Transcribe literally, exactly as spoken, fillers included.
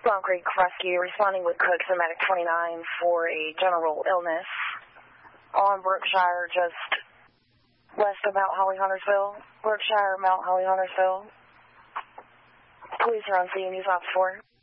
Long Creek Rescue responding with Cook and Medic twenty-nine for a general illness on Brookshire, just west of Mount Holly Huntersville. Brookshire, Mount Holly Huntersville. Police are on scene. Use ops four.